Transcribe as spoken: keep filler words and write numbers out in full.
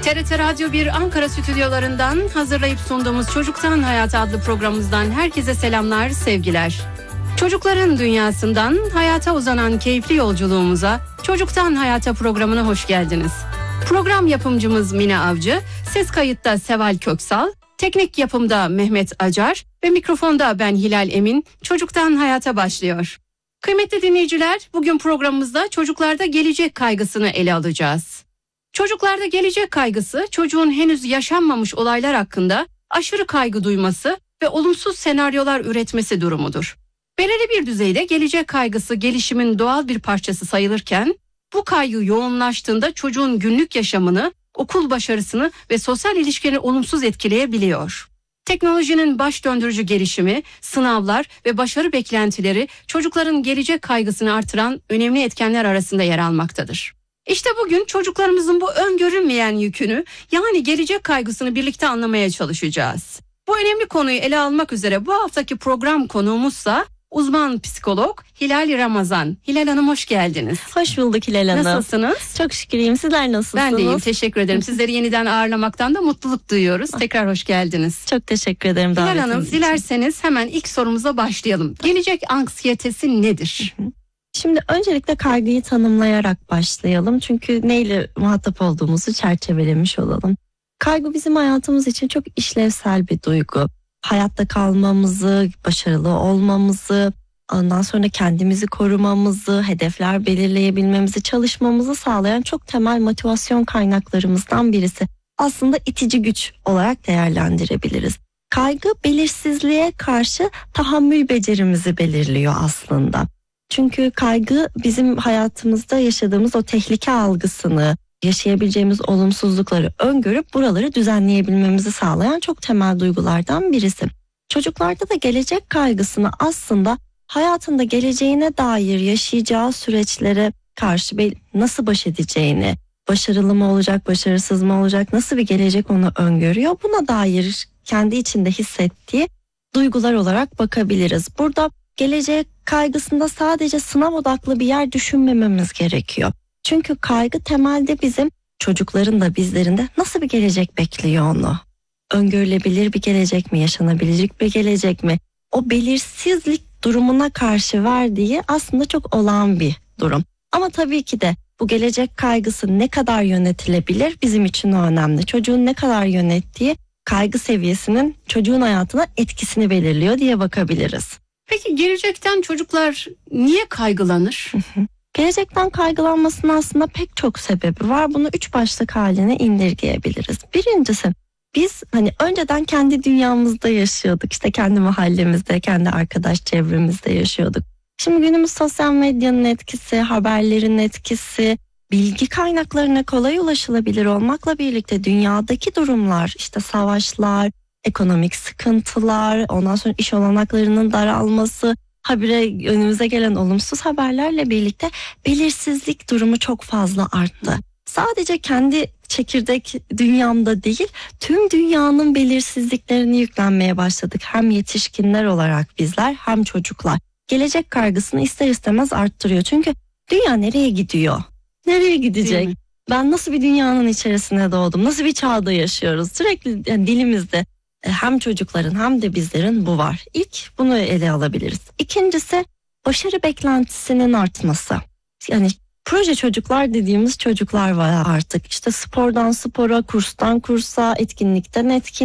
T R T Radyo bir Ankara stüdyolarından hazırlayıp sunduğumuz Çocuktan Hayata adlı programımızdan herkese selamlar, sevgiler. Çocukların dünyasından hayata uzanan keyifli yolculuğumuza Çocuktan Hayata programına hoş geldiniz. Program yapımcımız Mine Avcı, ses kayıtta Seval Köksal, teknik yapımda Mehmet Acar ve mikrofonda ben Hilal Emin. Çocuktan Hayata başlıyor. Kıymetli dinleyiciler, bugün programımızda çocuklarda gelecek kaygısını ele alacağız. Çocuklarda gelecek kaygısı, çocuğun henüz yaşanmamış olaylar hakkında aşırı kaygı duyması ve olumsuz senaryolar üretmesi durumudur. Belirli bir düzeyde gelecek kaygısı gelişimin doğal bir parçası sayılırken, bu kaygı yoğunlaştığında çocuğun günlük yaşamını, okul başarısını ve sosyal ilişkilerini olumsuz etkileyebiliyor. Teknolojinin baş döndürücü gelişimi, sınavlar ve başarı beklentileri çocukların gelecek kaygısını artıran önemli etkenler arasında yer almaktadır. İşte bugün çocuklarımızın bu öngörülmeyen yükünü, yani gelecek kaygısını birlikte anlamaya çalışacağız. Bu önemli konuyu ele almak üzere bu haftaki program konuğumuzsa uzman psikolog Hilal Ramazan. Hilal Hanım, hoş geldiniz. Hoş bulduk Hilal Hanım. Nasılsınız? Çok şükür iyiyim. Sizler nasılsınız? Ben de iyiyim, teşekkür ederim. Sizleri yeniden ağırlamaktan da mutluluk duyuyoruz. Tekrar hoş geldiniz. Çok teşekkür ederim Hilal davetiniz Hanım, için. dilerseniz hemen ilk sorumuza başlayalım. Gelecek anksiyetesi nedir? Şimdi öncelikle kaygıyı tanımlayarak başlayalım. Çünkü neyle muhatap olduğumuzu çerçevelemiş olalım. Kaygı bizim hayatımız için çok işlevsel bir duygu. Hayatta kalmamızı, başarılı olmamızı, ondan sonra kendimizi korumamızı, hedefler belirleyebilmemizi, çalışmamızı sağlayan çok temel motivasyon kaynaklarımızdan birisi. Aslında itici güç olarak değerlendirebiliriz. Kaygı belirsizliğe karşı tahammül becerimizi belirliyor aslında. Çünkü kaygı bizim hayatımızda yaşadığımız o tehlike algısını, yaşayabileceğimiz olumsuzlukları öngörüp buraları düzenleyebilmemizi sağlayan çok temel duygulardan birisi. Çocuklarda da gelecek kaygısını aslında hayatında geleceğine dair yaşayacağı süreçlere karşı nasıl baş edeceğini, başarılı mı olacak, başarısız mı olacak, nasıl bir gelecek onu öngörüyor, buna dair kendi içinde hissettiği duygular olarak bakabiliriz. Burada gelecek kaygısında sadece sınav odaklı bir yer düşünmememiz gerekiyor. Çünkü kaygı temelde bizim çocukların da bizlerin de nasıl bir gelecek bekliyor onu? Öngörülebilir bir gelecek mi, yaşanabilecek bir gelecek mi? O belirsizlik durumuna karşı verdiği aslında çok olağan bir durum. Ama tabii ki de bu gelecek kaygısı ne kadar yönetilebilir bizim için o önemli. Çocuğun ne kadar yönettiği kaygı seviyesinin çocuğun hayatına etkisini belirliyor diye bakabiliriz. Peki gelecekten çocuklar niye kaygılanır? Gelecekten kaygılanmasının aslında pek çok sebebi var. Bunu üç başlık haline indirgeyebiliriz. Birincisi, biz hani önceden kendi dünyamızda yaşıyorduk. İşte kendi mahallemizde, kendi arkadaş çevremizde yaşıyorduk. Şimdi günümüz sosyal medyanın etkisi, haberlerin etkisi, bilgi kaynaklarına kolay ulaşılabilir olmakla birlikte dünyadaki durumlar, işte savaşlar, ekonomik sıkıntılar, ondan sonra iş olanaklarının daralması, habire önümüze gelen olumsuz haberlerle birlikte belirsizlik durumu çok fazla arttı. Sadece kendi çekirdek dünyamda değil, tüm dünyanın belirsizliklerini yüklenmeye başladık. Hem yetişkinler olarak bizler hem çocuklar. Gelecek kaygısını ister istemez arttırıyor. Çünkü dünya nereye gidiyor? Nereye gidecek? Ben nasıl bir dünyanın içerisine doğdum? Nasıl bir çağda yaşıyoruz? Sürekli yani dilimizde hem çocukların hem de bizlerin bu var. İlk bunu ele alabiliriz. İkincisi, başarı beklentisinin artması. Yani proje çocuklar dediğimiz çocuklar var artık. İşte spordan spora, kurstan kursa, etkinlikten etkinliğe.